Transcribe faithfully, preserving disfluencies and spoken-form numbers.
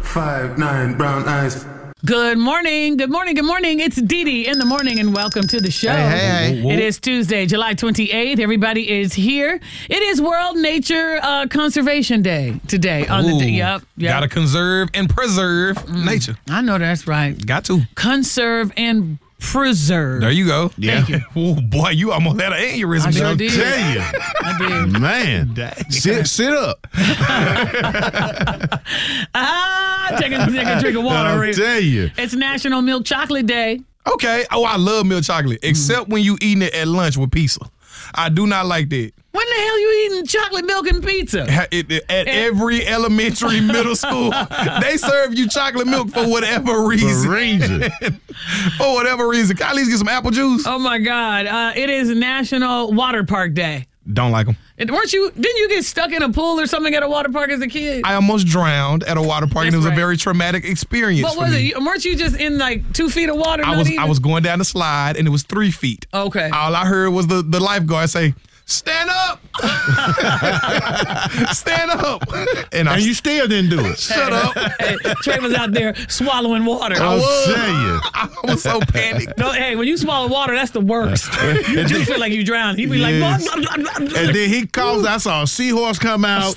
five, nine, brown eyes. Good morning, good morning, good morning. It's Dee Dee in the morning and welcome to the show. Hey, hey, hey. It is Tuesday, July twenty-eighth. Everybody is here. It is World Nature uh, Conservation Day today. On Ooh, the day. Yep, yep. Gotta conserve and preserve mm. nature. I know that's right. Got to. Conserve and preserve. There you go. Yeah. Thank you. Oh, boy, you almost had an aneurysm. I sure dog. did. Tell you. I did. Man, sit sit up. Ah, take a, take a drink of water. I'll Rick. tell you. It's National Milk Chocolate Day. Okay. Oh, I love milk chocolate, except when you eating it at lunch with pizza. I do not like that. When the hell you eating chocolate milk and pizza? Ha- it- it- At every elementary, middle school, they serve you chocolate milk for whatever reason. For reason. For whatever reason. Can I at least get some apple juice? Oh my God! Uh, it is National Water Park Day. Don't like them. And weren't you? Didn't you get stuck in a pool or something at a water park as a kid? I almost drowned at a water park, and it was That's a right. very traumatic experience. What for was me. it? Weren't you just in like two feet of water? I not was even? I was going down the slide, and it was three feet. Okay. All I heard was the, the lifeguard say, "Stand up, stand up," and I And you still didn't do it. shut up. Hey, Trey was out there swallowing water. I I'll was. tell you. I was so panicked. No, hey, when you swallow water, that's the worst. You do feel like you drowned. He be Yes. like, blah, blah, blah, blah. And then he calls, I saw a seahorse come out.